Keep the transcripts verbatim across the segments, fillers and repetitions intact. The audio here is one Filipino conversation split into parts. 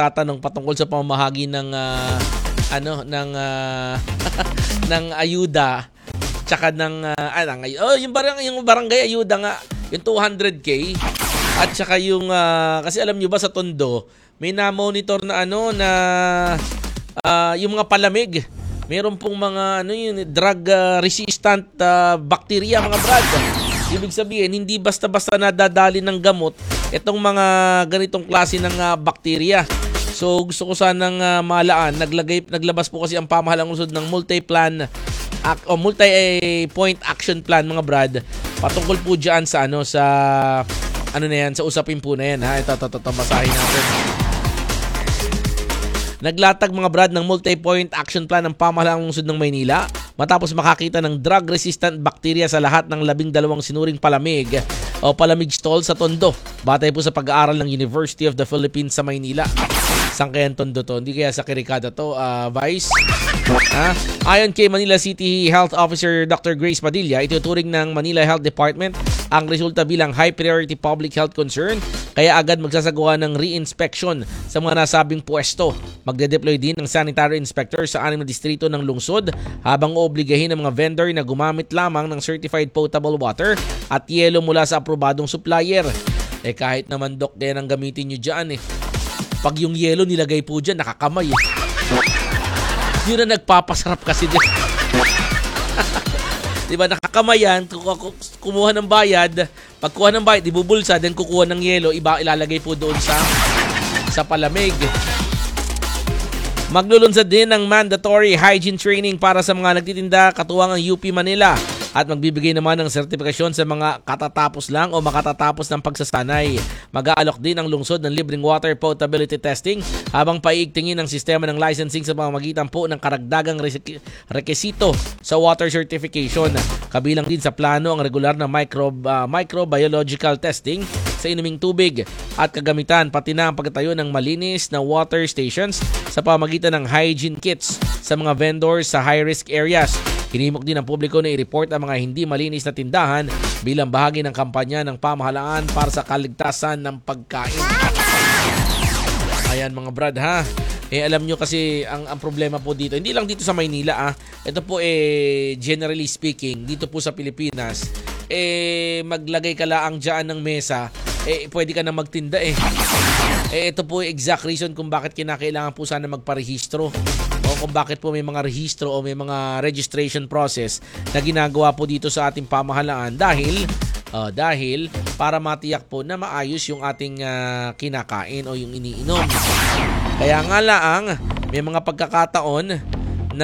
nagtatanong patungkol sa pamamahagi ng uh, ano ng uh, ng ayuda tsaka ng uh, ah, oh, yung barangay yung barangay ayuda nga yung two hundred K at tsaka yung uh, kasi alam niyo ba sa Tondo may na-monitor na ano na uh, yung mga palamig. Meron pong mga ano yun, drug uh, resistant uh, bacteria mga brad. Ibig sabihin, hindi basta-basta nadadali ng gamot itong mga ganitong klase ng uh, bakterya. So gusto ko sanang uh, malaan, naglagay, naglabas po kasi ang pamahalang lungsod ng multi-plan ac- o multi-point action plan mga brad. Patungkol po dyan sa ano sa ano na yan, sa usapin po na yan ha. Ito, ito, ito, ito basahin natin. Naglatag mga brad ng multi-point action plan ng pamahalaang lungsod ng Maynila matapos makakita ng drug-resistant bacteria sa lahat ng labing dalawang sinuring palamig o palamig stall sa Tondo. Batay po sa pag-aaral ng University of the Philippines sa Maynila. Saan kaya Tondo to? Hindi kaya sa Kirikada to, uh, Vice? Ha? Ayon kay Manila City Health Officer Doctor Grace Padilla, ituturing ng Manila Health Department ang resulta bilang high priority public health concern kaya agad magsasagawa ng re-inspection sa mga nasabing pwesto. Magde-deploy din ng sanitary inspector sa anim na distrito ng lungsod habang oobligahin ng mga vendor na gumamit lamang ng certified potable water at yelo mula sa aprobadong supplier. Eh kahit naman dok din ang gamitin nyo dyan eh. Pag yung yelo nilagay po dyan, nakakamay eh. Yun na nagpapasarap kasi din. Diba, nakakamayan, kumuha ng bayad, pagkuha ng bayad, ibubulsa, then kukuha ng yelo, iba ilalagay po doon sa sa palamig. Maglulunsad din ng mandatory hygiene training para sa mga nagtitinda katuwang ang U P Manila at magbibigay naman ng sertifikasyon sa mga katatapos lang o makatatapos ng pagsasanay. Mag-aalok din ang lungsod ng libreng water potability testing habang paiigtingin ang sistema ng licensing sa pamamagitan po ng karagdagang rekisito sa water certification. Kabilang din sa plano ang regular na micro, uh, microbiological testing sa inuming tubig at kagamitan pati na ang pagtatayo ng malinis na water stations sa pamamagitan ng hygiene kits sa mga vendors sa high-risk areas. Hinimok din ang publiko na i-report ang mga hindi malinis na tindahan bilang bahagi ng kampanya ng pamahalaan para sa kaligtasan ng pagkain. Ayan mga brad ha. Eh alam nyo kasi ang, ang problema po dito, hindi lang dito sa Maynila ah. Ito po eh generally speaking, dito po sa Pilipinas, eh maglagay ka laang dyan ng mesa, eh pwede ka na magtinda eh. Eh ito po exact reason kung bakit kinakailangan po sana magparehistro. O kung bakit po may mga rehistro o may mga registration process na ginagawa po dito sa ating pamahalaan dahil uh, dahil para matiyak po na maayos yung ating uh, kinakain o yung iniinom. Kaya nga laang may mga pagkakataon na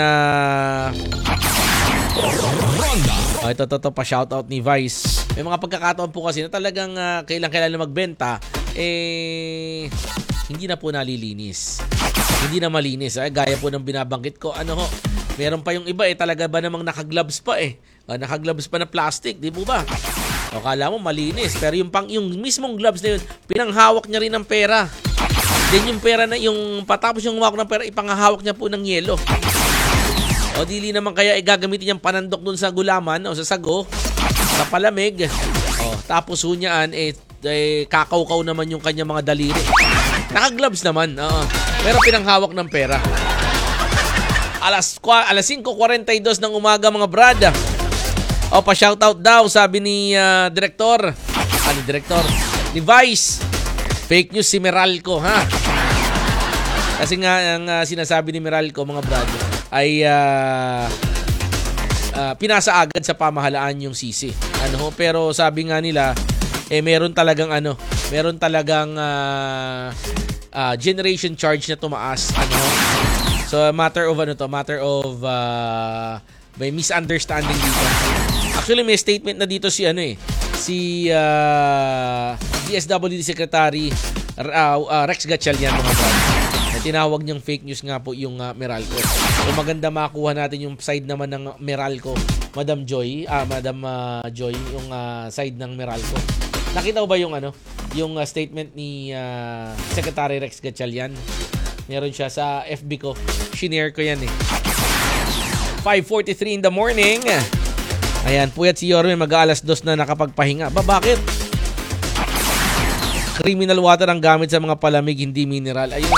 oh, ito, ito, ito pa shoutout ni Vice. May mga pagkakataon po kasi na talagang uh, kailang-kailan na magbenta eh hindi na po nalilinis. Hindi na malinis. Eh. Gaya po ng binabanggit ko. Ano ho, meron pa yung iba eh. Talaga ba namang nakagloves pa eh. Uh, nakagloves pa na plastic. Di po ba? O kala mo malinis. Pero yung, pang, yung mismong gloves na yun, pinanghawak niya rin ng pera. Then yung pera na, yung patapos yung hawak ng pera, ipangahawak niya po ng yelo. O dili naman kaya igagamitin niyang panandok dun sa gulaman o sa sago, sa palamig. O tapos hunyaan eh, eh kakaw-kaw naman yung kanya mga daliri. Naka-gloves naman. Oo. Pero pinanghawak ng pera. Alas, alas five forty-two ng umaga mga brad. O pa-shoutout daw sabi ni uh, Direktor. Ano Direktor? Ni Vice. Fake news si Meralco ha. Kasi nga ang uh, sinasabi ni Meralco mga brad ay uh, uh, pinasa agad sa pamahalaan yung sisi. Ano pero sabi nga nila eh meron talagang ano, meron talagang uh, uh, generation charge na tumaas ano. So matter of ano to, matter of uh, may misunderstanding dito. Actually may statement na dito si ano eh, si uh, D S W D Secretary uh, uh, Rex Gatchalian mga brad. Tinawag niyang fake news nga po yung uh, Meralco. So maganda makuha natin yung side naman ng Meralco, Madam Joy, ah Madam uh, Joy, yung uh, side ng Meralco. Nakita mo ba yung ano, yung uh, statement ni uh, Secretary Rex Gatchalian? Meron siya sa F B ko. Shinare ko yan eh. five forty-three in the morning. Ayan, puyat si Yorme mag-aalas dos na nakapagpahinga. Ba bakit? Criminal water ang gamit sa mga palamig, hindi mineral. Ayun.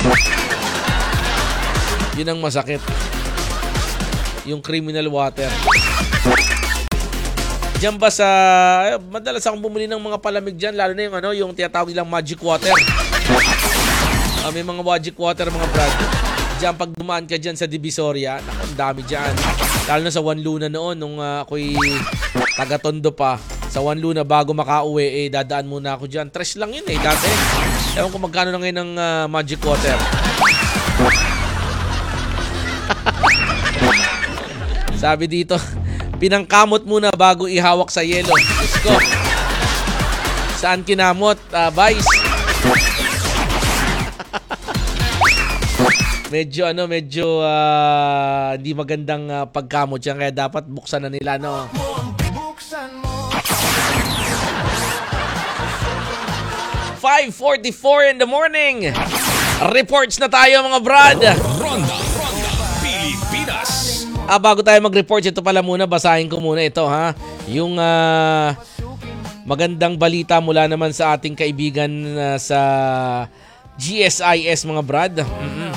Yun ang masakit. Yung criminal water. Diyan ba sa... Madalas akong bumili ng mga palamig dyan, lalo na yung, ano, yung tinatawag nilang magic water. Uh, may mga magic water, mga brad. Diyan, pag dumaan ka dyan sa Divisoria, naku, ang dami dyan. Lalo na sa One Luna noon, nung uh, ako'y taga-Tondo pa. Sa One Luna, bago makauwi, eh, dadaan muna ako dyan. Tres lang yun eh, dati. Ewan ko magkano na ngayon ng uh, magic water. Sabi dito, pinangkamot muna bago ihawak sa yelo. Diyos ko. Saan kinamot, uh, Vice? Medyo ano, medyo uh, hindi magandang uh, pagkamot yan, kaya dapat buksan na nila, no? five forty-four in the morning. Reports na tayo, mga brad. Ronda, Ronda, Pilipinas. Ah, bago tayo mag-report, ito pala muna, basahin ko muna ito, ha. Yung uh, magandang balita mula naman sa ating kaibigan uh, sa G S I S, mga brad. Mm-hmm.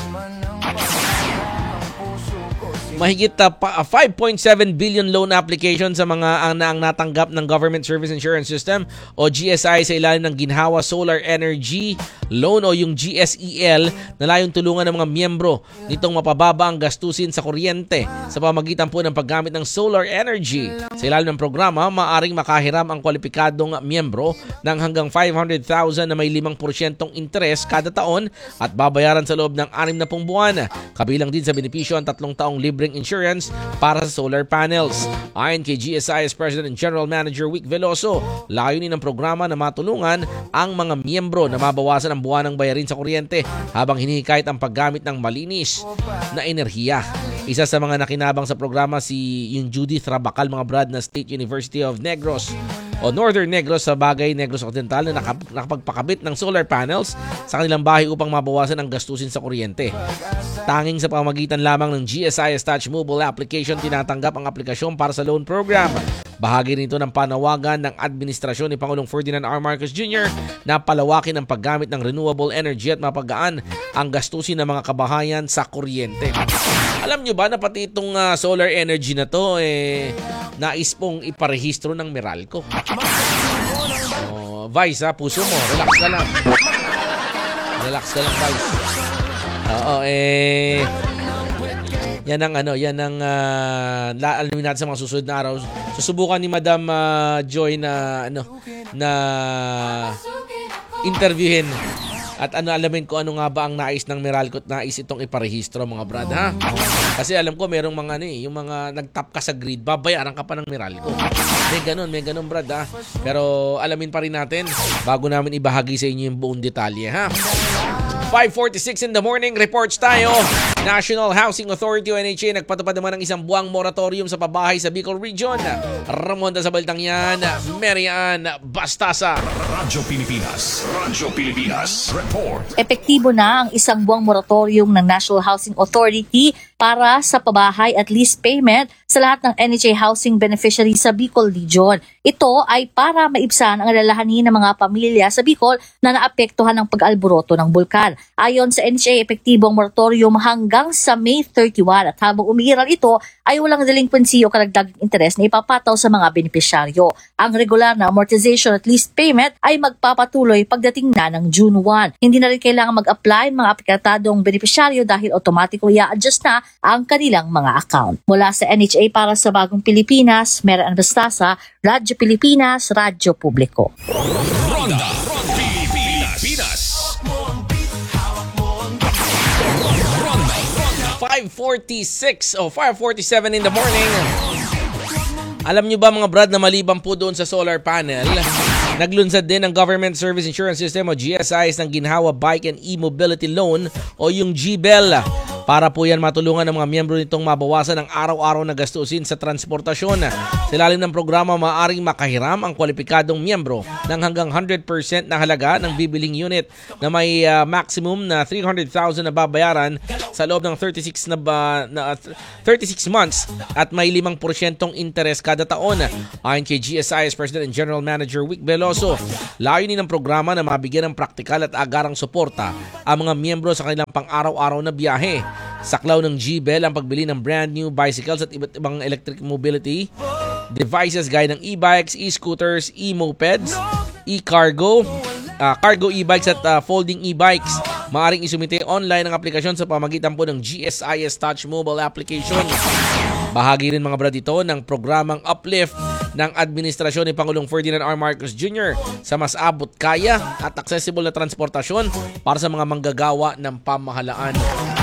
Mahigit uh, five point seven billion loan application sa mga ang, ang natanggap ng Government Service Insurance System o G S I sa ilalim ng Ginhawa Solar Energy Loan o yung G S E L na layong tulungan ng mga miyembro nitong mapababa ang gastusin sa kuryente sa pamagitan po ng paggamit ng solar energy. Sa ilalim ng programa, maaring makahiram ang kwalipikadong miyembro ng hanggang five hundred thousand na may limang porsyentong interes kada taon at babayaran sa loob ng anim na pung buwan. Kabilang din sa benepisyo ang tatlong taong libreng insurance para sa solar panels. Ayon kay G S I S President and General Manager Wick Veloso, layunin ng programa na matulungan ang mga miyembro na mabawasan ang buwanang bayarin sa kuryente habang hinihikayat ang paggamit ng malinis na enerhiya. Isa sa mga nakinabang sa programa si yung Judith Rabacal, mga brad, na State University of Negros o Northern Negros sa Bagay, Negros Occidental, na nakapagpakabit ng solar panels sa kanilang bahay upang mabawasan ang gastusin sa kuryente. Tanging sa pamagitan lamang ng G S I S Touch Mobile Application tinatanggap ang aplikasyon para sa loan program. Bahagi nito ng panawagan ng administrasyon ni Pangulong Ferdinand R. Marcos Junior na palawakin ang paggamit ng renewable energy at mapagaan ang gastusin ng mga kabahayan sa kuryente. Alam nyo ba na pati itong uh, solar energy na to, eh, nais pong iparehistro ng Meralco. Oh, Vice, ha, puso mo, relax ka lang. Relax ka lang, Vice. Oo, eh... Yan ang ano, yan ang uh, alamin natin sa mga susunod na araw. Susubukan ni Madam uh, Joy na ano na interviewin at ano alamin ko ano nga ba ang nais ng Meralco at nais itong iparehistro, mga brad, ha? Kasi alam ko merong mga ano eh, yung mga nagtap ka sa grid, babayaran ka pa ng Meralco. May ganun, may ganun, brad, ha? Pero alamin pa rin natin bago namin ibahagi sa inyo yung buong detalye, ha? five forty-six in the morning, reports tayo. National Housing Authority o N H A nagpatupad naman ng isang buwang moratorium sa pabahay sa Bicol Region. Ramonda sa balitang yan, Marian Bastasa. Radyo Pilipinas, Radyo Pilipinas, report. Epektibo na ang isang buwang moratorium ng National Housing Authority para sa pabahay at lease payment sa lahat ng N H A housing beneficiaries sa Bicol Region. Ito ay para maibsan ang alalahanin ng mga pamilya sa Bicol na naapektuhan ng pag-alboroto ng bulkan. Ayon sa N H A, epektibong moratorium hanggang sa May thirty-one at habang umiiral ito ay walang delinquency o karagdagang interes na ipapataw sa mga benepisyaryo. Ang regular na amortization at lease payment ay magpapatuloy pagdating na ng June first. Hindi na rin kailangan mag-apply ng mga aplikatadong benepisyaryo dahil automatically i-adjust na ang kanilang mga account. Mula sa N H A para sa Bagong Pilipinas, Marian Bastasa, Radyo Pilipinas, Radyo Publiko. Ronda, Ronda, Pilipinas. five forty-six o oh, five forty-seven in the morning. Alam nyo ba, mga brad, na maliban po doon sa solar panel, naglunsad din ang Government Service Insurance System o G S I S ng Ginhawa Bike and E-Mobility Loan o yung G B E L Para po yan matulungan ng mga miyembro nitong mabawasan ang araw-araw na gastusin sa transportasyon. Sa ilalim ng programa, maaaring makahiram ang kwalipikadong miyembro ng hanggang one hundred percent na halaga ng bibiling unit na may uh, maximum na three hundred thousand na babayaran sa loob ng thirty-six, na, ba, na, uh, thirty-six months at may limang porsyentong interes kada taon. Ayon kay G S I S President and General Manager Vic Veloso, layunin ng programa na mabigyan ng praktikal at agarang suporta ang mga miyembro sa kanilang pang-araw-araw na biyahe. Saklaw ng G B E L ang pagbili ng brand new bicycles at iba't ibang electric mobility devices gaya ng e-bikes, e-scooters, e-mopeds, e-cargo, uh, cargo e-bikes at uh, folding e-bikes. Maaring isumite online ang aplikasyon sa pamagitan po ng G S I S Touch Mobile Application. Bahagi rin mga brad ito ng programang Uplift ng administrasyon ni Pangulong Ferdinand R. Marcos Junior sa mas abot kaya at accessible na transportasyon para sa mga manggagawa ng pamahalaan.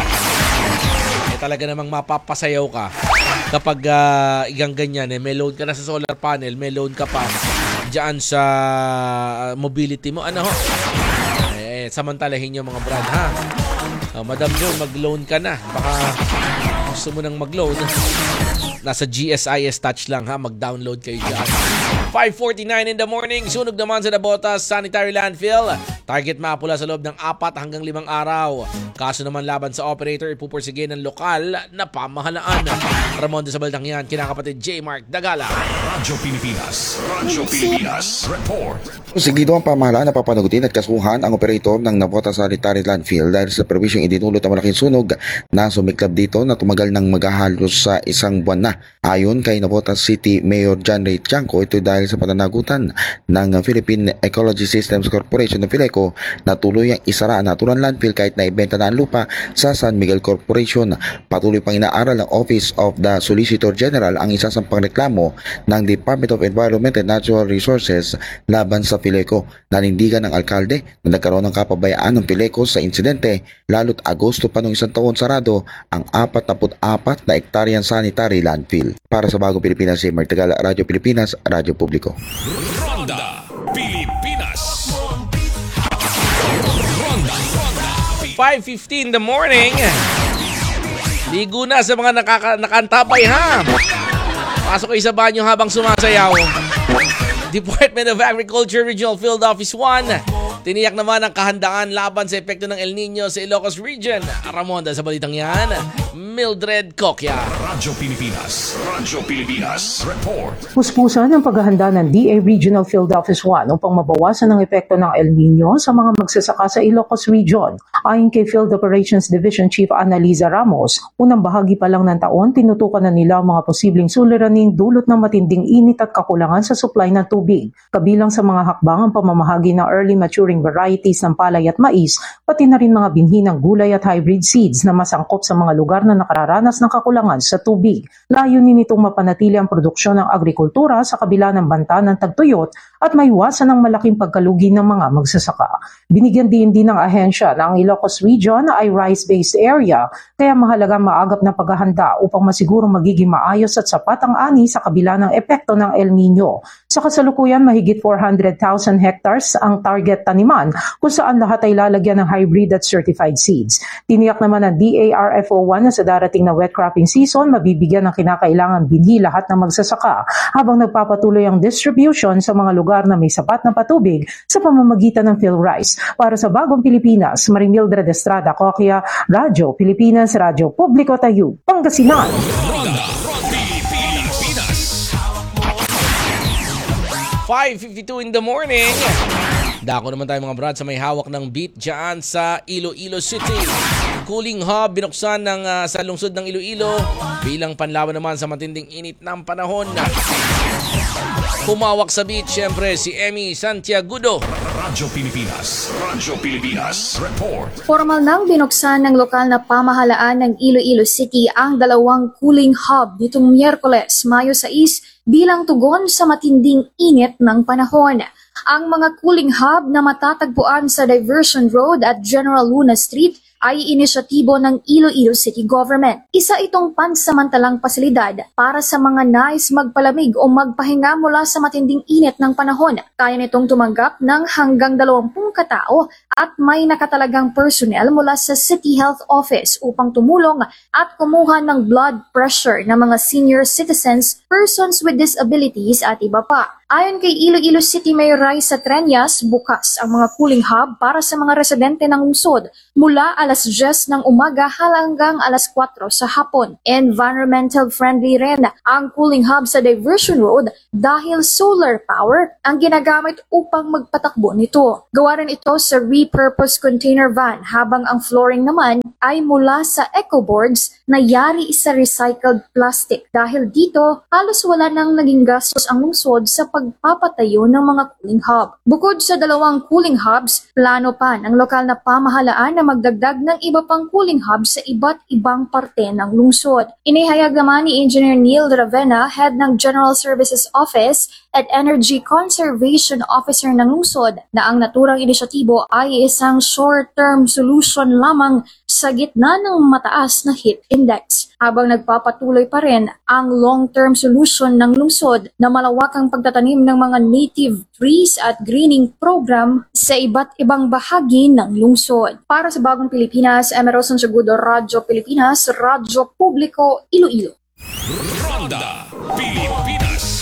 Eh, talaga namang mapapasayaw ka kapag uh, igang ganyan, eh, may load ka na sa solar panel, may load ka pa dyan sa uh, mobility mo. Ano ho? Eh, samantalahin nyo mga brad, ha? Uh, Madam Joan, mag-loan ka na. Baka gusto mo nang mag-load. Nasa G S I S Touch lang, ha? Mag-download kayo dyan. five forty-nine in the morning. Sunog naman sa Nabotas Sanitary Landfill. Target mapula sa loob ng apat hanggang limang araw. Kaso naman laban sa operator, ipupursige ng lokal na pamahalaan. Ramon de Sabaldang yan, kinakapatid J. Mark Dagala. Radyo Pilipinas. Radyo Pilipinas. Report. Seguido ang pamahalaan na papanagutin at kasuhan ang operator ng Nabotas Sanitary Landfill dahil sa permisyong idinulot ang malaking sunog na sumiklab dito na tumagal ng maghahalos sa isang buwan na. Ayon kay Nabotas City Mayor John Ray Tiangco, ito dahil sa pananagutan ng Philippine Ecology Systems Corporation ng Fileco na tuloy ang isara ang naturang landfill kahit na ibenta na ang lupa sa San Miguel Corporation. Patuloy pang inaaral ng Office of the Solicitor General ang isasampang reklamo ng Department of Environment and Natural Resources laban sa Fileco. Nanindigan ng alkalde na nagkaroon ng kapabayaan ng Fileco sa insidente lalo't Agosto pa noong isang taon sarado ang forty-four na ektaryang sanitary landfill. Para sa Bagong Pilipinas, si Mark Tagala, Radyo Pilipinas, Radyo Publiko. Ronda Pilipinas. Ronda. five fifteen in the morning. Ligo na sa mga nakaka- nakantabay, ha? Pasok kayo sa banyo habang sumasayaw. Department of Agriculture Regional Field Office one. Tiniyak naman ang kahandaan laban sa epekto ng El Nino sa Ilocos Region. Ramonda sa balitang yan, Mildred Kokya. Radyo Pilipinas. Radyo Pilipinas. Report. Puspusan ang paghahanda ng D A Regional Field Office one upang mabawasan ang epekto ng El Nino sa mga magsasaka sa Ilocos Region. Ayon kay Field Operations Division Chief Annaliza Ramos, unang bahagi pa lang ng taon, tinutukan na nila ang mga posibleng suliraning dulot ng matinding init at kakulangan sa supply ng tubig. Kabilang sa mga hakbang ang pamamahagi ng early maturing varieties ng palay at mais, pati na rin mga binhi ng gulay at hybrid seeds na masangkop sa mga lugar na nakararanas ng kakulangan sa tubig. Layunin nitong mapanatili ang produksyon ng agrikultura sa kabila ng banta ng tagtuyot at maiwasan ang malaking pagkalugi ng mga magsasaka. Binigyan din din ng ahensya na ang Ilocos Region ay rice-based area, kaya mahalaga maagap na paghahanda upang masigurong magiging maayos at sapat ang ani sa kabila ng epekto ng El Nino. Sa kasalukuyan, mahigit four hundred thousand hectares ang target taniman kung saan lahat ay lalagyan ng hybrid at certified seeds. Tiniyak naman ng D A R F O one na sa darating na wet cropping season, mabibigyan ng kinakailangan binhi lahat ng magsasaka habang nagpapatuloy ang distribution sa mga lugar na may sapat na patubig sa pamamagitan ng PhilRice. Para sa Bagong Pilipinas, Marimildred Estrada Kokya, Radyo Pilipinas, Radyo Publiko Tayo, Pangasinan. Ronda Pilipinas. five fifty-two in the morning. Dako naman tayo mga brad sa may hawak ng beat dyan sa Iloilo City. Cooling hub binuksan ng, uh, sa lungsod ng Iloilo bilang panlaban naman sa matinding init ng panahon. Humawak sa beat, syempre, si Emmy Santiagudo. Radyo Pilipinas. Radyo Pilipinas. Report. Formal nang binuksan ng lokal na pamahalaan ng Iloilo City ang dalawang cooling hub nitong Miyerkules, Mayo six bilang tugon sa matinding init ng panahon. Ang mga cooling hub na matatagpuan sa Diversion Road at General Luna Street ay inisyatibo ng Iloilo City Government. Isa itong pansamantalang pasilidad para sa mga nais magpalamig o magpahinga mula sa matinding init ng panahon. Kaya nitong tumanggap ng hanggang dalawampung katao at may nakatalagang personnel mula sa City Health Office upang tumulong at kumuha ng blood pressure ng mga senior citizens, persons with disabilities at iba pa. Ayon kay Iloilo City Mayor Raisa Treñas, bukas ang mga cooling hub para sa mga residente ng lungsod mula alas diyes ng umaga hanggang alas kwatro sa hapon. Environmental friendly rin ang cooling hub sa Diversion Road dahil solar power ang ginagamit upang magpatakbo nito. Gawa rin ito sa repurposed container van habang ang flooring naman ay mula sa ecoboards na yari sa recycled plastic. Dahil dito, halos wala nang naging gastos ang lungsod sa pagpapatayo ng mga cooling hub. Bukod sa dalawang cooling hubs, plano pa ng lokal na pamahalaan na magdagdag ng iba pang cooling hubs sa iba't ibang parte ng lungsod. Inihayag naman ni Engineer Neil Ravena, Head ng General Services Office at Energy Conservation Officer ng lungsod, na ang naturang inisyatibo ay isang short-term solution lamang sa gitna ng mataas na heat index, habang nagpapatuloy pa rin ang long-term solution ng lungsod na malawakang pagtatanim ng mga native trees at greening program sa iba't ibang bahagi ng lungsod. Para sa Bagong Pilipinas, Emerson Segudo, Radyo Pilipinas, Radyo Publiko, Iloilo. Ronda Pilipinas.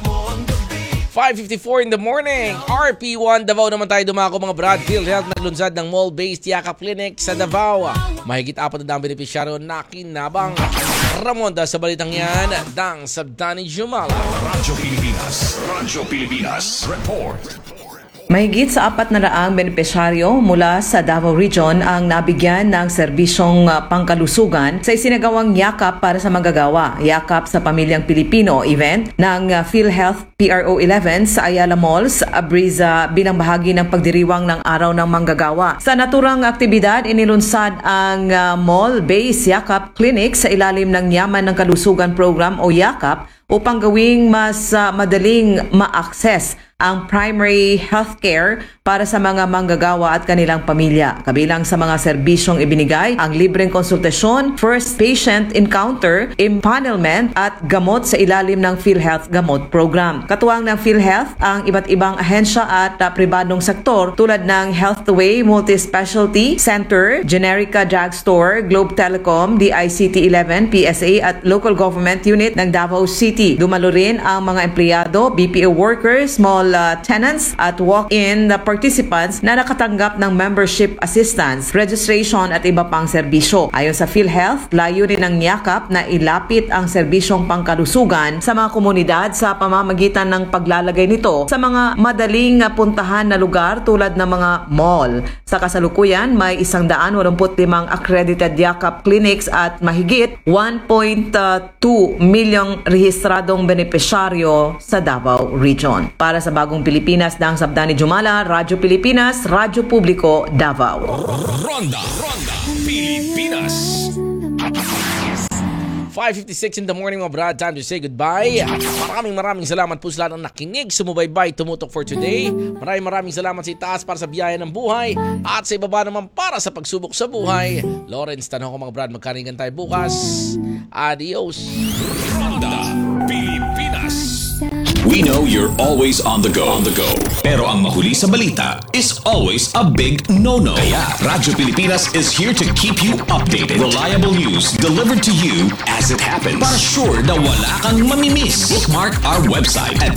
five fifty-four in the morning. R P one Davao naman tayo dumako mga brad. PhilHealth naglunsad ng mall-based Yakap Clinic sa Davao. Mahigit apat na daang benepisyaryo na kinabang. Ramonda sa balitang yan, Dang Sabdani Jumala. Radyo Pilipinas. Radyo Pilipinas. Report. Mahigit sa apat na raang benepisyaryo mula sa Davao Region ang nabigyan ng serbisyong uh, pangkalusugan sa isinagawang Yakap para sa manggagawa, Yakap sa Pamilyang Pilipino event ng uh, PhilHealth P R O eleven sa Ayala Malls, Abriza, bilang bahagi ng pagdiriwang ng Araw ng Manggagawa. Sa naturang aktibidad, inilunsad ang uh, mall-based Yakap Clinic sa ilalim ng Yaman ng Kalusugan Program o Yakap upang gawing mas uh, madaling ma-access ang primary healthcare para sa mga manggagawa at kanilang pamilya. Kabilang sa mga serbisyong ibinigay ang libreng konsultasyon, first patient encounter, empanelment at gamot sa ilalim ng PhilHealth Gamot Program. Katuwang ng PhilHealth ang iba't ibang ahensya at uh, pribadong sektor tulad ng Healthway Multi-Specialty Center, Generica Drugstore, Globe Telecom, D I C T eleven, P S A at Local Government Unit ng Davao City. Dumalo rin ang mga empleyado, B P O workers, small uh, tenants at walk-in uh, participants na nakatanggap ng membership assistance, registration at iba pang serbisyo. Ayon sa PhilHealth, layunin ng Yakap na ilapit ang serbisyong pangkalusugan sa mga komunidad sa pamamagitan ng paglalagay nito sa mga madaling uh, puntahan na lugar tulad ng mga mall. Sa kasalukuyan, may isang daan walumput limang accredited Yakap clinics at mahigit one point two milyong rehistradong benepisyaryo sa Davao Region. Para sa Bagong Pilipinas, Dang Sabdani Jumala, Radyo Pilipinas, Radyo Publiko, Davao. Ronda Ronda Pilipinas. five fifty-six in the morning mga brad, time to say goodbye. Maraming maraming salamat po sa lahat ng nakinig, sumubaybay, tumutok for today. Maraming maraming salamat sa itaas para sa biyaya ng buhay at sa ibaba naman para sa pagsubok sa buhay. Lawrence, tanong ko mga brad, magkaringan tayo bukas. Adios. Ronda Pilipinas. We know you're always on the go. On the go. Pero ang mahuli sa balita is always a big no-no. Kaya Radyo Pilipinas is here to keep you updated. Reliable news delivered to you as it happens. Para sure na wala kang mamimiss. Bookmark our website at